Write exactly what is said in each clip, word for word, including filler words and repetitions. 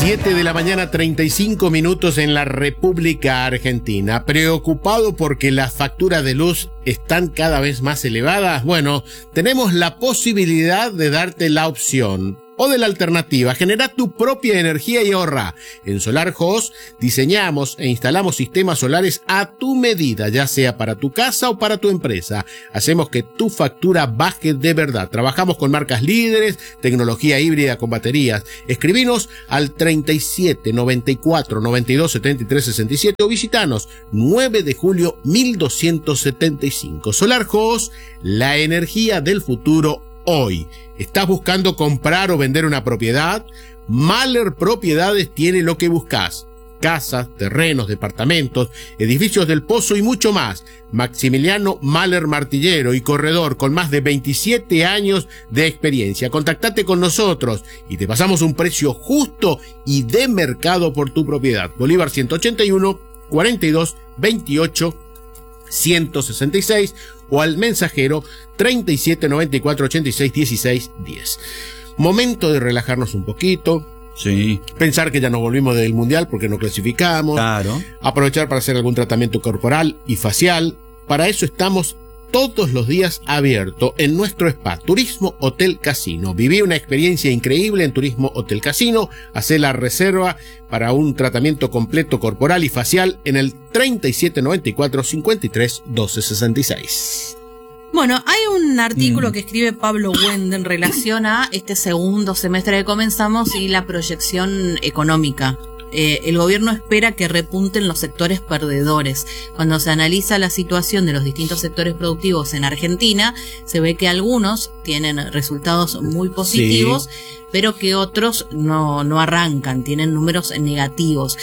siete de la mañana, treinta y cinco minutos en la República Argentina. ¿Preocupado porque las facturas de luz están cada vez más elevadas? Bueno, tenemos la posibilidad de darte la opción o de la alternativa. Genera tu propia energía y ahorra. En SolarHost diseñamos e instalamos sistemas solares a tu medida, ya sea para tu casa o para tu empresa. Hacemos que tu factura baje de verdad. Trabajamos con marcas líderes, tecnología híbrida con baterías. Escribinos al treinta y siete, noventa y cuatro, noventa y dos, setenta y tres, sesenta y siete o visitanos nueve de julio mil doscientos setenta y cinco. SolarHost, la energía del futuro hoy. ¿Estás buscando comprar o vender una propiedad? Mahler Propiedades tiene lo que buscas. Casas, terrenos, departamentos, edificios del Pozo y mucho más. Maximiliano Mahler Martillero y corredor con más de veintisiete años de experiencia. Contactate con nosotros y te pasamos un precio justo y de mercado por tu propiedad. Bolívar ciento ochenta y uno, cuarenta y dos, veintiocho, ciento sesenta y seis o al mensajero treinta y siete, noventa y cuatro, ochenta y seis, dieciséis, diez. Momento de relajarnos un poquito. Sí. Pensar que ya nos volvimos del mundial porque no clasificamos. Claro. Aprovechar para hacer algún tratamiento corporal y facial. Para eso estamos todos los días abiertos en nuestro spa Turismo Hotel Casino. Viví una experiencia increíble en Turismo Hotel Casino. Hacé la reserva para un tratamiento completo corporal y facial en el treinta y siete, noventa y cuatro, cincuenta y tres, doce, sesenta y seis. Bueno, hay un artículo mm. que escribe Pablo Wende en relación a este segundo semestre que comenzamos y la proyección económica. Eh, el gobierno espera que repunten los sectores perdedores. Cuando se analiza la situación de los distintos sectores productivos en Argentina, se ve que algunos tienen resultados muy positivos, sí, pero que otros no, no arrancan, tienen números negativos.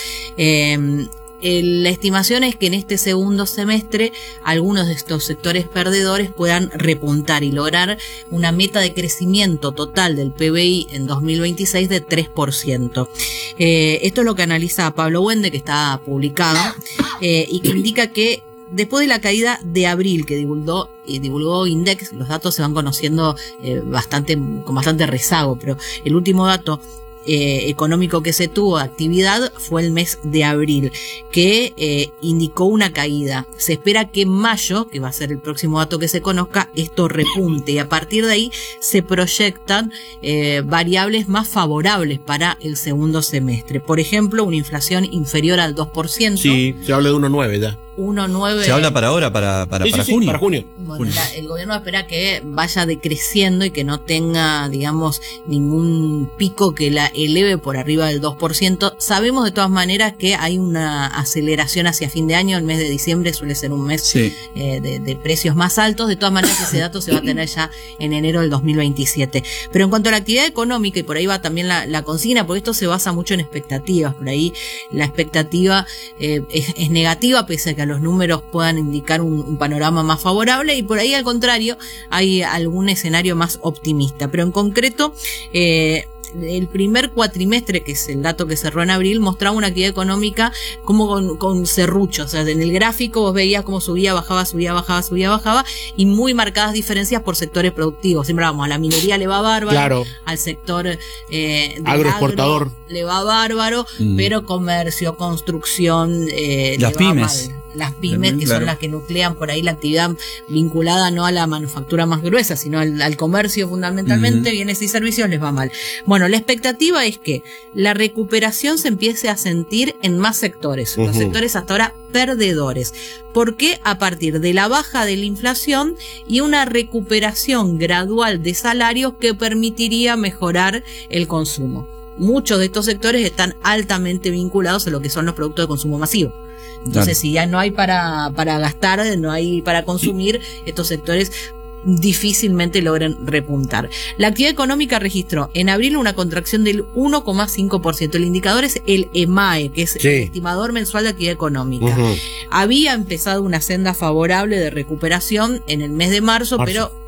Eh, La estimación es que en este segundo semestre algunos de estos sectores perdedores puedan repuntar y lograr una meta de crecimiento total del P B I en dos mil veintiséis de tres por ciento. Eh, esto es lo que analiza Pablo Wende, que está publicado, eh, y que indica que después de la caída de abril que divulgó, eh, divulgó Index, los datos se van conociendo eh, bastante, con bastante rezago, pero el último dato Eh, económico que se tuvo de actividad fue el mes de abril, que eh, indicó una caída. Se espera que en mayo, que va a ser el próximo dato que se conozca, esto repunte, y a partir de ahí se proyectan eh, variables más favorables para el segundo semestre. Por ejemplo, una inflación inferior al dos por ciento. Sí, se habla de uno coma nueve ya. uno coma nueve. ¿Se habla para ahora, para, para, sí, para sí, junio? Sí, para junio. Bueno, la, el gobierno espera que vaya decreciendo y que no tenga, digamos, ningún pico que la eleve por arriba del dos por ciento. Sabemos de todas maneras que hay una aceleración hacia fin de año. El mes de diciembre suele ser un mes sí. eh, de, de precios más altos. De todas maneras, ese dato se va a tener ya en enero del dos mil veintisiete. Pero en cuanto a la actividad económica, y por ahí va también la, la consigna, porque esto se basa mucho en expectativas. Por ahí la expectativa eh, es, es negativa, pese a que a los números puedan indicar un, un panorama más favorable, y por ahí al contrario hay algún escenario más optimista. Pero en concreto, eh, el primer cuatrimestre, que es el dato que cerró en abril, mostraba una actividad económica como con, con serruchos. O sea, en el gráfico vos veías cómo subía, bajaba, subía, bajaba, subía, bajaba, y muy marcadas diferencias por sectores productivos. Siempre vamos, a la minería le va bárbaro, claro, al sector eh, agroexportador agro le va bárbaro, mm. pero comercio, construcción, eh, las le pymes. Va mal. Las pymes, que claro, son las que nuclean por ahí la actividad vinculada no a la manufactura más gruesa, sino al, al comercio fundamentalmente, uh-huh. bienes y servicios, les va mal. Bueno, la expectativa es que la recuperación se empiece a sentir en más sectores, uh-huh. los sectores hasta ahora perdedores. Porque a partir de la baja de la inflación y una recuperación gradual de salarios que permitiría mejorar el consumo. Muchos de estos sectores están altamente vinculados a lo que son los productos de consumo masivo. Entonces, claro, si ya no hay para, para gastar, no hay para consumir, estos sectores difícilmente logran repuntar. La actividad económica registró en abril una contracción del uno coma cinco por ciento. El indicador es el E M A E, que es sí. el estimador mensual de actividad económica. Uh-huh. Había empezado una senda favorable de recuperación en el mes de marzo, marzo. pero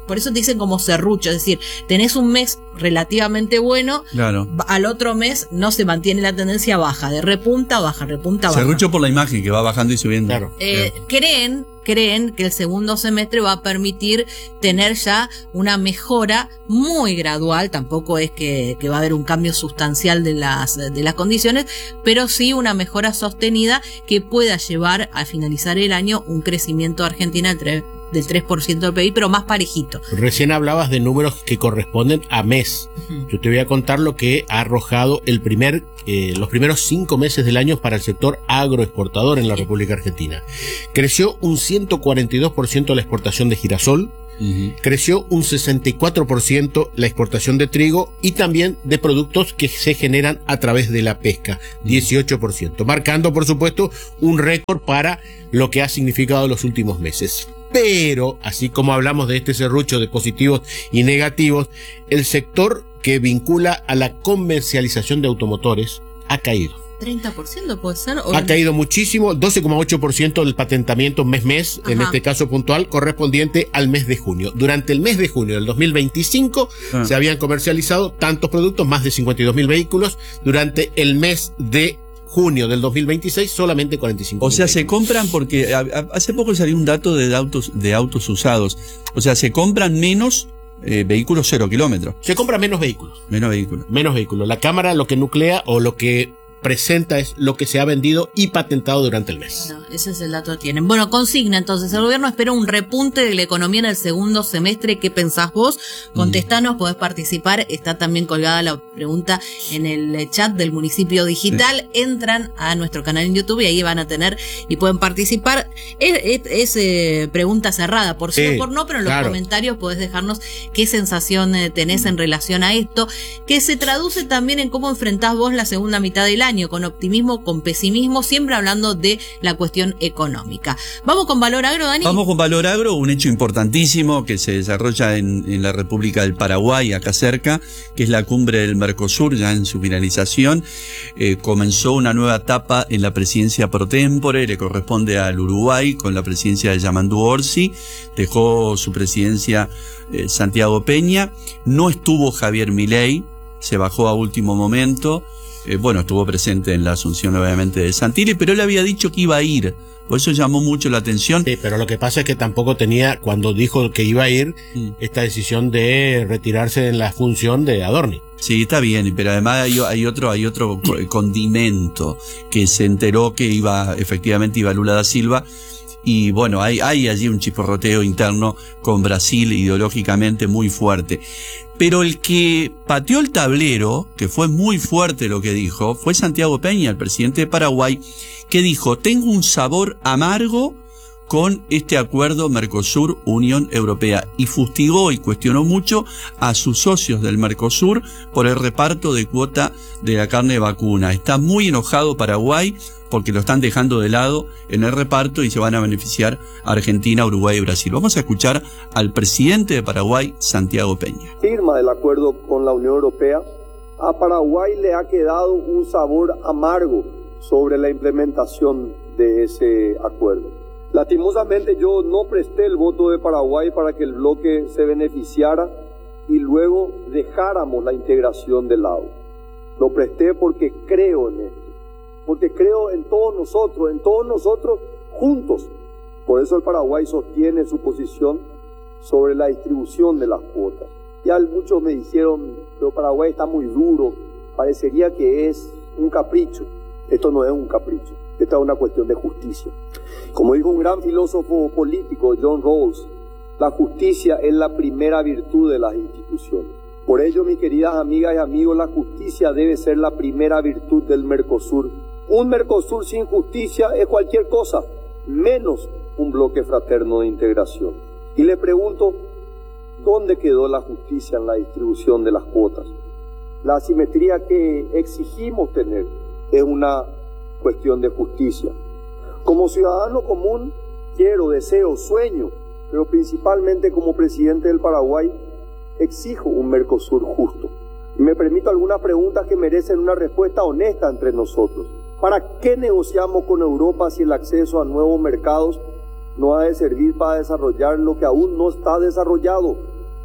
por eso te dicen como serrucho, es decir, tenés un mes relativamente bueno, claro. al otro mes no se mantiene la tendencia baja, de repunta, baja, repunta, baja. Serrucho por la imagen que va bajando y subiendo. Claro. Eh, claro. Creen, creen que el segundo semestre va a permitir tener ya una mejora muy gradual, tampoco es que, que va a haber un cambio sustancial de las, de las condiciones, pero sí una mejora sostenida que pueda llevar a finalizar el año un crecimiento de Argentina del tres del tres por ciento del P I B, pero más parejito. Recién hablabas de números que corresponden a mes. Uh-huh. Yo te voy a contar lo que ha arrojado el primer, eh, los primeros cinco meses del año para el sector agroexportador en la República Argentina. Creció un ciento cuarenta y dos por ciento la exportación de girasol, uh-huh. creció un sesenta y cuatro por ciento la exportación de trigo y también de productos que se generan a través de la pesca, dieciocho por ciento, marcando por supuesto un récord para lo que ha significado los últimos meses. Pero, así como hablamos de este serrucho de positivos y negativos, el sector que vincula a la comercialización de automotores ha caído. ¿treinta por ciento puede ser? ¿O Ha no? caído muchísimo, doce coma ocho por ciento del patentamiento mes-mes, en este caso puntual, correspondiente al mes de junio. Durante el mes de junio del dos mil veinticinco ah. se habían comercializado tantos productos, más de cincuenta y dos mil vehículos. Durante el mes de junio del dos mil veintiséis, solamente cuarenta y cinco. O sea, se compran porque a, a, hace poco salió un dato de autos, de autos usados. O sea, se compran menos eh, vehículos cero kilómetros. Se compran menos vehículos. Menos vehículos. Menos vehículos. La cámara lo que nuclea o lo que presenta es lo que se ha vendido y patentado durante el mes. Bueno, ese es el dato que tienen. Bueno, consigna entonces, el gobierno espera un repunte de la economía en el segundo semestre. ¿Qué pensás vos? Contestanos, podés participar. Está también colgada la pregunta en el chat del Municipio Digital. Sí. Entran a nuestro canal en YouTube y ahí van a tener y pueden participar. Es, es, es eh, pregunta cerrada, por sí, sí o por no, pero en los claro. comentarios podés dejarnos qué sensación eh, tenés en relación a esto, que se traduce también en cómo enfrentás vos la segunda mitad del año, con optimismo, con pesimismo, siempre hablando de la cuestión económica. ¿Vamos con Valor Agro, Dani? Vamos con Valor Agro, un hecho importantísimo que se desarrolla en, en la República del Paraguay, acá cerca, que es la cumbre del Mercosur, ya en su finalización. Eh, comenzó una nueva etapa en la presidencia pro tempore, le corresponde al Uruguay, con la presidencia de Yamandu Orsi, dejó su presidencia eh, Santiago Peña, no estuvo Javier Milei, se bajó a último momento. Eh, bueno, estuvo presente en la asunción obviamente de Santilli, pero él había dicho que iba a ir, por eso llamó mucho la atención. Sí, pero lo que pasa es que tampoco tenía, cuando dijo que iba a ir, mm. esta decisión de retirarse en la función de Adorni. Sí, está bien, pero además hay, hay otro hay otro condimento, que se enteró que iba, efectivamente iba Lula da Silva. Y bueno, hay, hay allí un chisporroteo interno con Brasil ideológicamente muy fuerte. Pero el que pateó el tablero, que fue muy fuerte lo que dijo, fue Santiago Peña, el presidente de Paraguay, que dijo: tengo un sabor amargo con este acuerdo Mercosur-Unión Europea, y fustigó y cuestionó mucho a sus socios del Mercosur por el reparto de cuota de la carne vacuna. Está muy enojado Paraguay porque lo están dejando de lado en el reparto y se van a beneficiar a Argentina, Uruguay y Brasil. Vamos a escuchar al presidente de Paraguay, Santiago Peña. Firma del acuerdo con la Unión Europea, a Paraguay le ha quedado un sabor amargo sobre la implementación de ese acuerdo. Lastimosamente yo no presté el voto de Paraguay para que el bloque se beneficiara y luego dejáramos la integración de lado. Lo presté porque creo en esto, porque creo en todos nosotros, en todos nosotros juntos. Por eso el Paraguay sostiene su posición sobre la distribución de las cuotas. Ya muchos me dijeron, pero Paraguay está muy duro, parecería que es un capricho. Esto no es un capricho, esta es una cuestión de justicia. Como dijo un gran filósofo político, John Rawls, la justicia es la primera virtud de las instituciones. Por ello, mis queridas amigas y amigos, la justicia debe ser la primera virtud del Mercosur. Un Mercosur sin justicia es cualquier cosa, menos un bloque fraterno de integración. Y le pregunto, ¿dónde quedó la justicia en la distribución de las cuotas? La asimetría que exigimos tener es una cuestión de justicia. Como ciudadano común, quiero, deseo, sueño, pero principalmente como presidente del Paraguay, exijo un Mercosur justo. Y me permito algunas preguntas que merecen una respuesta honesta entre nosotros. ¿Para qué negociamos con Europa si el acceso a nuevos mercados no ha de servir para desarrollar lo que aún no está desarrollado?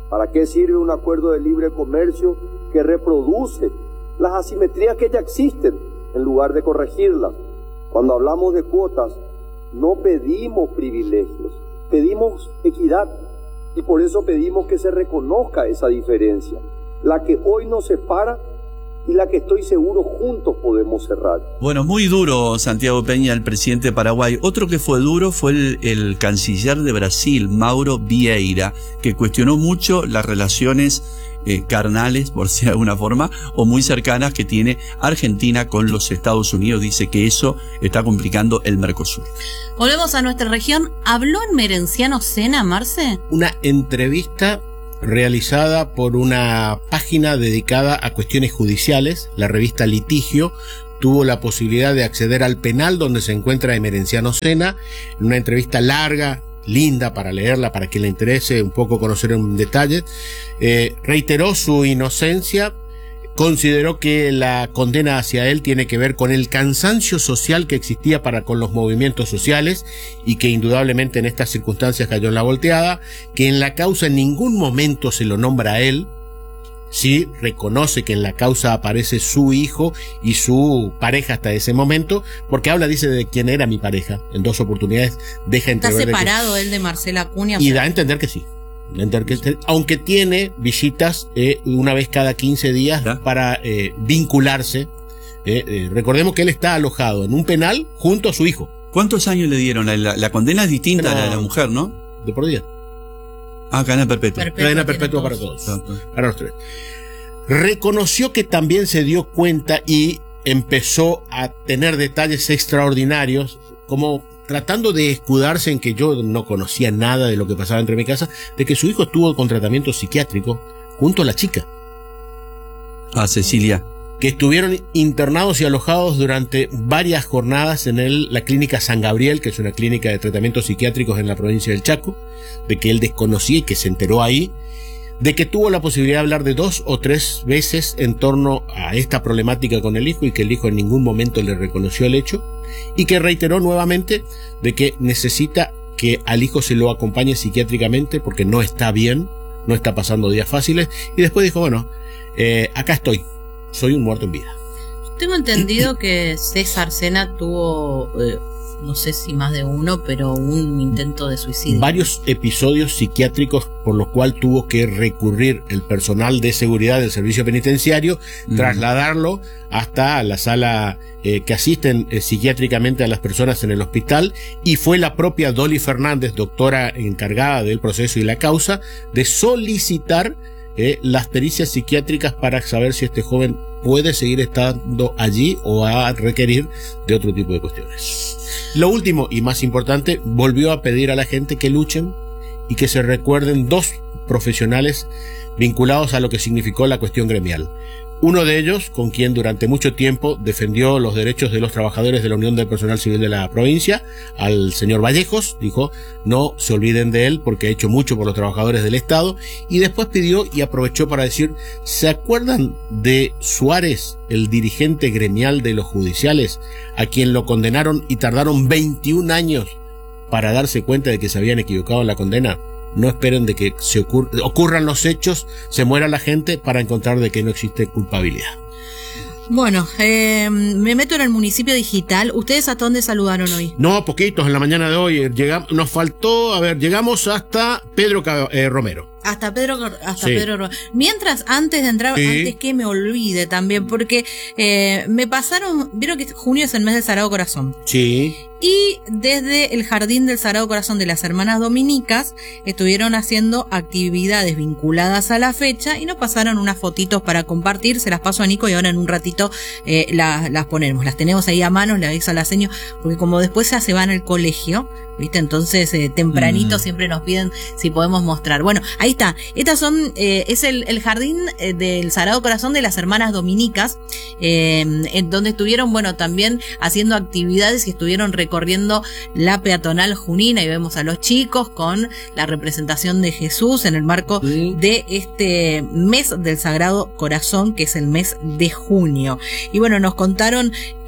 ¿Para qué sirve un acuerdo de libre comercio que reproduce las asimetrías que ya existen en lugar de corregirlas? Cuando hablamos de cuotas, no pedimos privilegios, pedimos equidad, y por eso pedimos que se reconozca esa diferencia, la que hoy nos separa y la que estoy seguro juntos podemos cerrar. Bueno, muy duro Santiago Peña, el presidente de Paraguay. Otro que fue duro fue el, el canciller de Brasil, Mauro Vieira, que cuestionó mucho las relaciones eh, carnales, por decir de alguna forma, o muy cercanas que tiene Argentina con los Estados Unidos. Dice que eso está complicando el Mercosur. Volvemos a nuestra región. ¿Habló en Merenciano Sena, Marce? Una entrevista realizada por una página dedicada a cuestiones judiciales, la revista Litigio, tuvo la posibilidad de acceder al penal donde se encuentra Emerenciano Sena, en una entrevista larga, linda para leerla, para quien le interese un poco conocer en detalle. Eh, reiteró su inocencia, consideró que la condena hacia él tiene que ver con el cansancio social que existía para con los movimientos sociales y que indudablemente en estas circunstancias cayó en la volteada, que en la causa en ningún momento se lo nombra a él. Sí, reconoce que en la causa aparece su hijo y su pareja hasta ese momento, porque habla, dice, de quién era mi pareja. En dos oportunidades deja entrever. Está separado que, él de Marcela Acuña. Y da a entender que sí. Aunque tiene visitas eh, una vez cada quince días ¿Ah? para eh, vincularse. Eh, eh, recordemos que él está alojado en un penal junto a su hijo. ¿Cuántos años le dieron? La, la, la condena es distinta no, a la de la mujer, ¿no? De por día. Ah, cadena perpetua. perpetua cadena perpetua para todos. Para los tres. Reconoció que también se dio cuenta y empezó a tener detalles extraordinarios, como tratando de escudarse en que yo no conocía nada de lo que pasaba entre mi casa, de que su hijo estuvo con tratamiento psiquiátrico junto a la chica. Ah, Cecilia. Que estuvieron internados y alojados durante varias jornadas en el, la clínica San Gabriel, que es una clínica de tratamientos psiquiátricos en la provincia del Chaco, de que él desconocía y que se enteró ahí, de que tuvo la posibilidad de hablar de dos o tres veces en torno a esta problemática con el hijo y que el hijo en ningún momento le reconoció el hecho, y que reiteró nuevamente de que necesita que al hijo se lo acompañe psiquiátricamente porque no está bien, no está pasando días fáciles, y después dijo, bueno, eh, acá estoy, soy un muerto en vida. Tengo entendido que César Sena tuvo, eh, no sé si más de uno, pero un intento de suicidio. Varios episodios psiquiátricos por los cuales tuvo que recurrir el personal de seguridad del servicio penitenciario, uh-huh. trasladarlo hasta la sala eh, que asisten eh, psiquiátricamente a las personas en el hospital, y fue la propia Dolly Fernández, doctora encargada del proceso y la causa, de solicitar eh, las pericias psiquiátricas para saber si este joven puede seguir estando allí o va a requerir de otro tipo de cuestiones. Lo último y más importante, volvió a pedir a la gente que luchen y que se recuerden dos profesionales vinculados a lo que significó la cuestión gremial. Uno de ellos, con quien durante mucho tiempo defendió los derechos de los trabajadores de la Unión del Personal Civil de la provincia, al señor Vallejos, dijo, no se olviden de él porque ha hecho mucho por los trabajadores del Estado, y después pidió y aprovechó para decir, ¿se acuerdan de Suárez, el dirigente gremial de los judiciales, a quien lo condenaron y tardaron veintiún años para darse cuenta de que se habían equivocado en la condena? No esperen de que se ocur- ocurran los hechos, se muera la gente para encontrar de que no existe culpabilidad. Bueno, eh, me meto en el municipio digital. ¿Ustedes hasta dónde saludaron hoy? No, poquitos en la mañana de hoy. Llegamos, nos faltó, a ver, llegamos hasta Pedro eh, Romero. Hasta Pedro, hasta sí. Pedro Romero. Mientras, antes de entrar, sí. antes que me olvide también, porque eh, me pasaron, vieron que junio es el mes del Sagrado Corazón. Sí. Y desde el Jardín del Sagrado Corazón de las Hermanas Dominicas estuvieron haciendo actividades vinculadas a la fecha y nos pasaron unas fotitos para compartir. Se las paso a Nico y ahora en un ratito eh, las, las ponemos. Las tenemos ahí a mano, le aviso a la seño, porque como después ya se van al colegio, ¿viste? Entonces eh, tempranito mm. siempre nos piden si podemos mostrar. Bueno, ahí está. Estas son, eh, es el, el Jardín eh, del Sagrado Corazón de las Hermanas Dominicas, eh, en donde estuvieron, bueno, también haciendo actividades y estuvieron recorriendo la peatonal junina, y vemos a los chicos con la representación de Jesús en el marco sí. de este mes del Sagrado Corazón, que es el mes de junio. Y bueno, nos contaron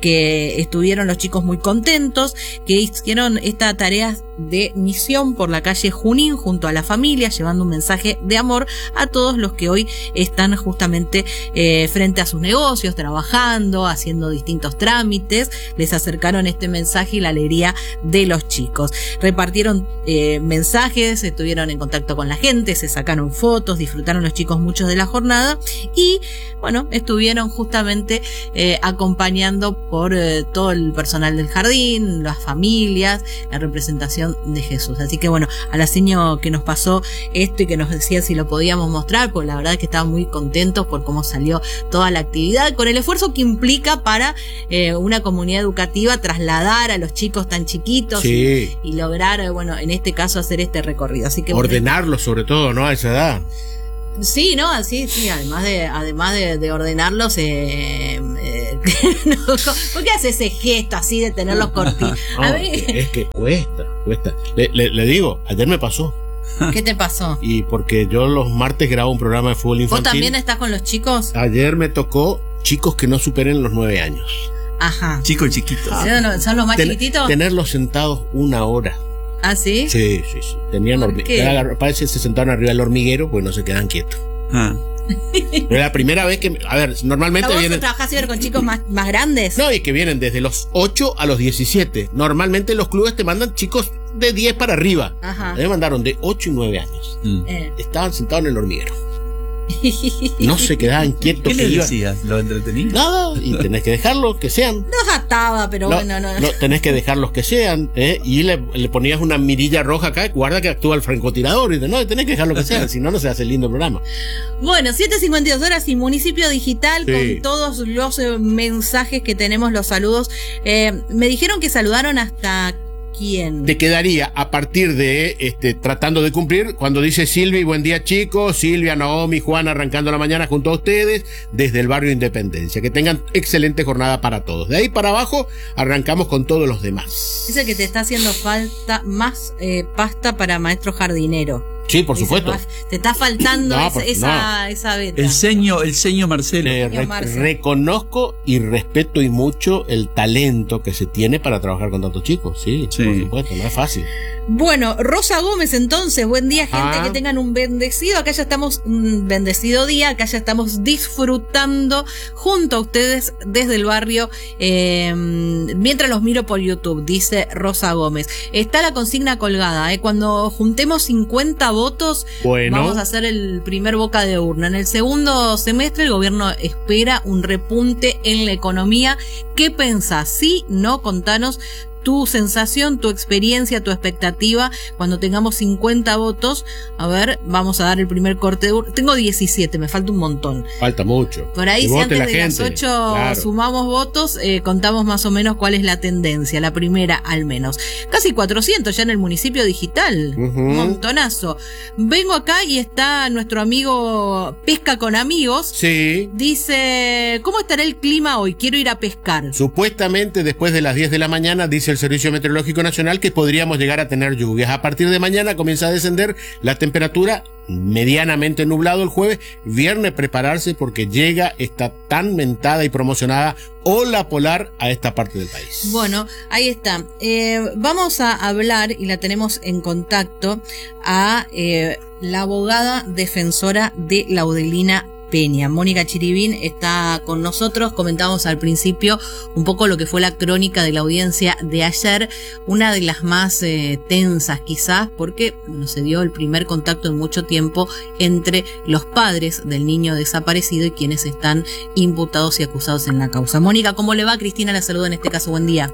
que estuvieron los chicos muy contentos, que hicieron esta tarea de misión por la calle Junín junto a la familia, llevando un mensaje de amor a todos los que hoy están justamente eh, frente a sus negocios, trabajando, haciendo distintos trámites. Les acercaron este mensaje y la alegría de los chicos. Repartieron eh, mensajes, estuvieron en contacto con la gente, se sacaron fotos, disfrutaron los chicos muchos de la jornada y, bueno, estuvieron justamente eh, acompañando por eh, todo el personal del jardín, las familias, la representación de Jesús. Así que, bueno, a la señora que nos pasó esto y que nos decía si lo podíamos mostrar, pues la verdad es que estaban muy contentos por cómo salió toda la actividad, con el esfuerzo que implica para eh, una comunidad educativa trasladar a los chicos tan chiquitos sí. y, y lograr, bueno, en este caso hacer este recorrido. Así que ordenarlos sobre todo, ¿no? A esa edad. Sí, no, así, sí, además de, además de, de ordenarlos, eh, eh, no, ¿por qué hace ese gesto así de tenerlos cortitos? No, A ver, es que cuesta, cuesta. Le, le, le digo, ayer me pasó. ¿qué te pasó? Y porque yo los martes grabo un programa de fútbol infantil. ¿Vos también estás con los chicos? Ayer me tocó chicos que no superen los nueve años. Ajá. Chicos chiquitos. ¿Son, son los más Ten, chiquititos? Tenerlos sentados una hora. ¿Ah, sí? Sí, sí, sí. Tenían ¿Por qué? Parece que se sentaron arriba del hormiguero, pues no se quedan quietos. Ah. Pero la primera vez que, a ver, normalmente ¿Vos vienen. trabajás siempre con chicos más, más grandes? No, y que vienen desde los ocho a los diecisiete. Normalmente los clubes te mandan chicos de diez para arriba. Ajá. A mí me mandaron de ocho y nueve años. Mm. Eh. Estaban sentados en el hormiguero. No se quedaban quietos. ¿Qué que le iban. decías? ¿Lo entretenías? Nada, y tenés que dejarlos que sean. Los ataba, pero No, bueno, no. no, tenés que dejarlos que sean, ¿eh? Y le, le ponías una mirilla roja acá, guarda que actúa el francotirador, y de, no, tenés que dejarlo que sean, si no, no se hace lindo el programa. Bueno, siete cincuenta y dos horas y Municipio Digital Sí. con todos los eh, mensajes que tenemos, los saludos. Eh, me dijeron que saludaron hasta quién. Te quedaría a partir de, este, tratando de cumplir, cuando dice Silvi, buen día chicos, Silvia, Naomi, Juan, arrancando la mañana junto a ustedes, desde el barrio Independencia. Que tengan excelente jornada para todos. De ahí para abajo, arrancamos con todos los demás. Dice que te está haciendo falta más eh, pasta para maestro jardinero. Sí, por Dice, supuesto. Te está faltando No, esa, por- esa, esa beta. El ceño, el ceño Marcelo. Le re- Marce. reconozco y respeto y mucho el talento que se tiene para trabajar con tantos chicos. Sí, Sí. por supuesto, no es fácil. Bueno, Rosa Gómez, entonces, buen día, gente, Ah. que tengan un bendecido, acá ya estamos, un bendecido día, acá ya estamos disfrutando junto a ustedes desde el barrio, eh, mientras los miro por YouTube, dice Rosa Gómez. Está la consigna colgada, eh, cuando juntemos cincuenta votos, Bueno. vamos a hacer el primer boca de urna. En el segundo semestre el gobierno espera un repunte en la economía. ¿Qué pensás? Sí, no, contanos tu sensación, tu experiencia, tu expectativa cuando tengamos cincuenta votos. A ver, vamos a dar el primer corte de urna. Tengo diecisiete, me falta un montón. Falta mucho. Por ahí, Que si vote antes la de las gente, ocho claro. sumamos votos, eh, contamos más o menos cuál es la tendencia, la primera al menos. Casi cuatrocientos ya en el municipio digital. Ujú. Un montonazo. Vengo acá y está nuestro amigo Pesca con Amigos. Sí. Dice, ¿cómo estará el clima hoy? Quiero ir a pescar. Supuestamente después de las diez de la mañana dice el Servicio Meteorológico Nacional que podríamos llegar a tener lluvias. A partir de mañana comienza a descender la temperatura, medianamente nublado el jueves. Viernes prepararse porque llega esta tan mentada y promocionada ola polar a esta parte del país. Bueno, ahí está. Eh, vamos a hablar, y la tenemos en contacto, a eh, la abogada defensora de Laudelina Peña. Mónica Chiribín está con nosotros. Comentamos al principio un poco lo que fue la crónica de la audiencia de ayer, una de las más eh, tensas quizás, porque bueno, se dio el primer contacto en mucho tiempo entre los padres del niño desaparecido y quienes están imputados y acusados en la causa. Mónica, ¿cómo le va? Cristina la saluda en este caso. Buen día.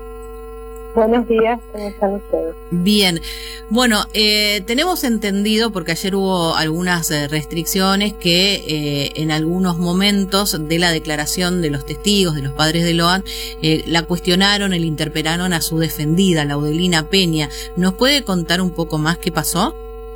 Buenos días, ¿cómo están ustedes? Bien, bueno, eh, tenemos entendido, porque ayer hubo algunas eh, restricciones, que eh, en algunos momentos de la declaración de los testigos, de los padres de Loan, eh, la cuestionaron, el interpelaron a su defendida, Laudelina Peña. ¿Nos puede contar un poco más qué pasó?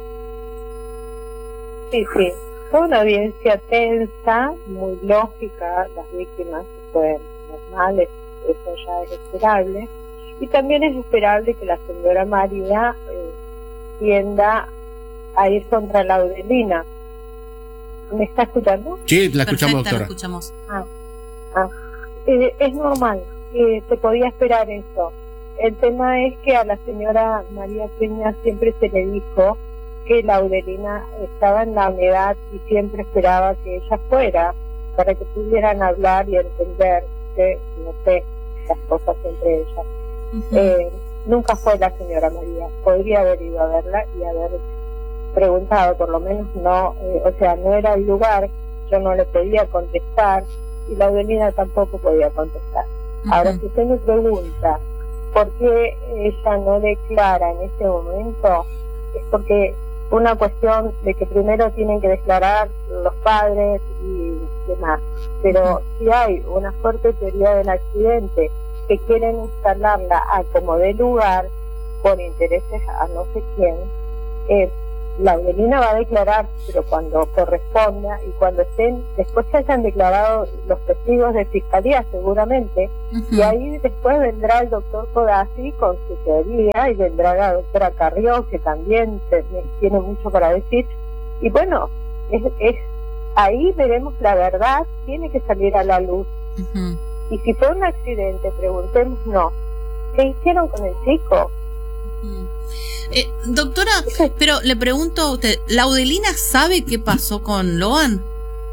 Sí, sí, fue una audiencia tensa, muy lógica, las víctimas fueron normales, eso ya es esperable. Y también es esperable que la señora María eh, tienda a ir contra Laudelina. ¿Me está escuchando? Sí, la escuchamos, Perfecta, doctora. la escuchamos. Ah, ah. Eh, es normal, eh, se podía esperar eso. El tema es que a la señora María Peña siempre se le dijo que Laudelina estaba en la unidad y siempre esperaba que ella fuera para que pudieran hablar y entender, que, no sé, las cosas entre ellas. Uh-huh. Eh, nunca fue la señora María, podría haber ido a verla y haber preguntado, por lo menos no, eh, o sea, no era el lugar, yo no le podía contestar y Laudelina tampoco podía contestar. Uh-huh. Ahora, si usted me pregunta por qué ella no declara en este momento, es porque una cuestión de que primero tienen que declarar los padres y demás, pero uh-huh. si hay una fuerte teoría del accidente que quieren instalarla a como de lugar por intereses a no sé quién, eh, Laudelina va a declarar, pero cuando corresponda y cuando estén, después que hayan declarado los testigos de fiscalía seguramente, uh-huh. y ahí después vendrá el doctor Codazzi con su teoría y vendrá la doctora Carrió, que también te, tiene mucho para decir, y bueno, es, es ahí veremos la verdad, tiene que salir a la luz. Uh-huh. Y si fue un accidente, preguntémonos, ¿qué hicieron con el chico? Uh-huh. Eh, doctora, pero le pregunto a usted, ¿Laudelina sabe qué pasó con Loan?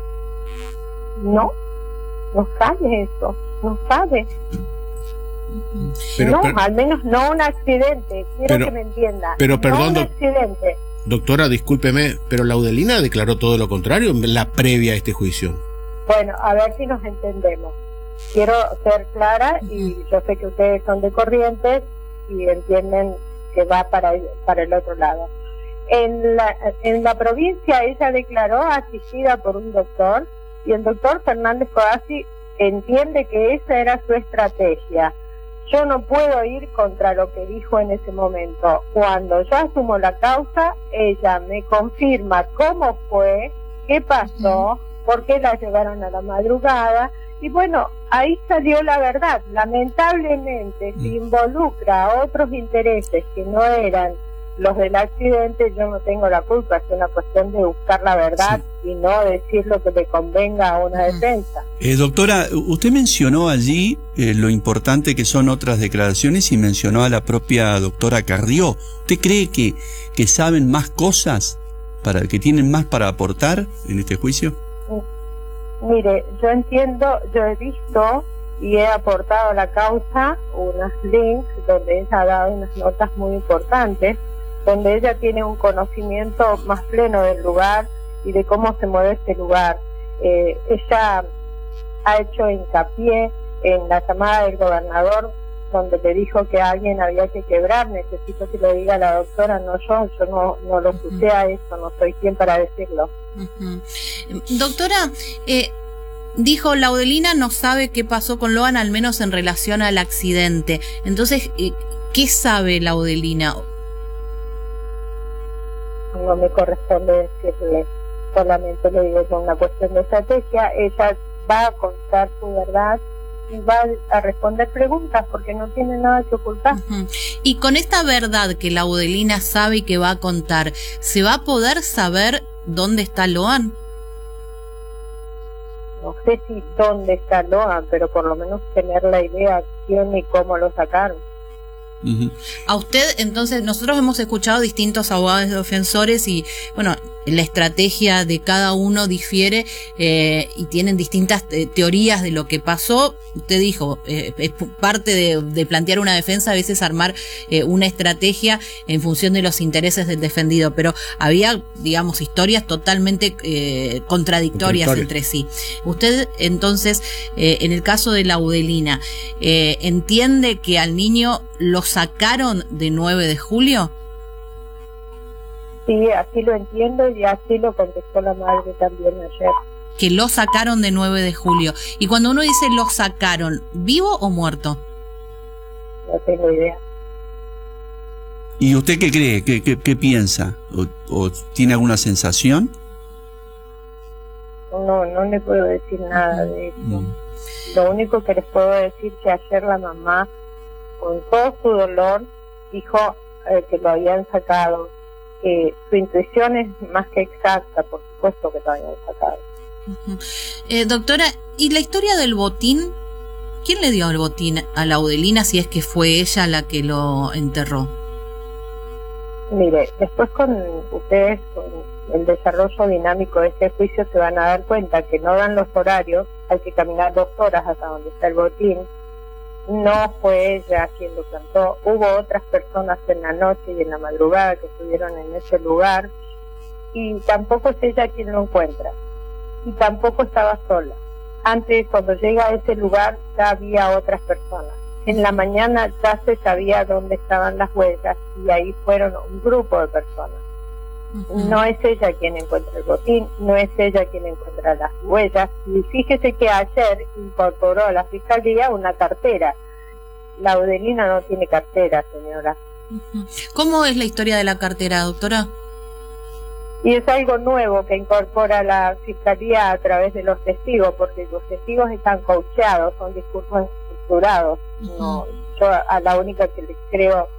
No, no sabe eso, no sabe. Pero, no, pero, al menos no un accidente, quiero pero, que me entienda. Pero perdón, no un accidente. Doctora, discúlpeme, pero Laudelina declaró todo lo contrario en la previa a este juicio. Bueno, a ver si nos entendemos. Quiero ser clara y yo sé que ustedes son de Corrientes y entienden que va para para el otro lado. En la en la provincia ella declaró asistida por un doctor y el doctor Fernández Codazzi entiende que esa era su estrategia. Yo no puedo ir contra lo que dijo en ese momento. Cuando yo asumo la causa, ella me confirma cómo fue, qué pasó, por qué la llevaron a la madrugada. Y bueno, ahí salió la verdad. Lamentablemente, si involucra a otros intereses que no eran los del accidente, yo no tengo la culpa. Es una cuestión de buscar la verdad, sí, y no decir lo que le convenga a una defensa. Eh, doctora, usted mencionó allí eh, lo importante que son otras declaraciones y mencionó a la propia doctora Carrió. ¿Usted cree que, que saben más cosas, para que tienen más para aportar en este juicio? Sí. Mire, yo entiendo, yo he visto y he aportado a la causa unos links donde ella ha dado unas notas muy importantes, donde ella tiene un conocimiento más pleno del lugar y de cómo se mueve este lugar. Eh, ella ha hecho hincapié en la llamada del gobernador, donde le dijo que a alguien había que quebrar. Necesito que lo diga la doctora, no yo, yo no, no lo escuché a eso, no soy quien para decirlo. Uh-huh. Doctora, eh, dijo Laudelina no sabe qué pasó con Loan, al menos en relación al accidente. Entonces, eh, ¿qué sabe Laudelina? No me corresponde decirle, solamente le digo que es una cuestión de estrategia. Ella va a contar su verdad y va a responder preguntas porque no tiene nada que ocultar. Uh-huh. Y con esta verdad que Laudelina sabe y que va a contar, ¿se va a poder saber dónde está Loan? No sé si dónde está Loan, pero por lo menos tener la idea quién y cómo lo sacaron. Uh-huh. A usted, entonces, nosotros hemos escuchado distintos abogados defensores y, bueno, la estrategia de cada uno difiere eh, y tienen distintas eh, teorías de lo que pasó. Usted dijo, eh, es parte de, de plantear una defensa, a veces armar eh, una estrategia en función de los intereses del defendido, pero había, digamos, historias totalmente eh, contradictorias entre sí. Usted, entonces, eh, en el caso de Laudelina, eh, ¿entiende que al niño lo sacaron de nueve de julio? Sí, así lo entiendo y así lo contestó la madre también ayer. Que lo sacaron de nueve de julio. Y cuando uno dice lo sacaron, ¿vivo o muerto? No tengo idea. ¿Y usted qué cree? ¿Qué, qué, qué piensa? ¿O, ¿O tiene alguna sensación? No, no le puedo decir nada de eso. Mm. Lo único que les puedo decir es que ayer la mamá, con todo su dolor, dijo eh, que lo habían sacado. Que su intuición es más que exacta, por supuesto que lo habían sacado. Uh-huh. Eh, doctora, ¿y la historia del botín? ¿quién le dio el botín a Laudelina si es que fue ella la que lo enterró? Mire, después con ustedes, con el desarrollo dinámico de este juicio, se van a dar cuenta que no dan los horarios, hay que caminar dos horas hasta donde está el botín. No fue ella quien lo plantó, hubo otras personas en la noche y en la madrugada que estuvieron en ese lugar, y tampoco es ella quien lo encuentra, y tampoco estaba sola. Antes, cuando llega a ese lugar, ya había otras personas. En la mañana ya se sabía dónde estaban las huellas, y ahí fueron un grupo de personas. Uh-huh. No es ella quien encuentra el botín, no es ella quien encuentra las huellas, y fíjese que ayer incorporó a la Fiscalía una cartera. Laudelina no tiene cartera, señora. Uh-huh. ¿Cómo es la historia de la cartera, doctora? Y es algo nuevo que incorpora la Fiscalía a través de los testigos, porque los testigos están coacheados, son discursos estructurados. Uh-huh. No, yo a la única que les creo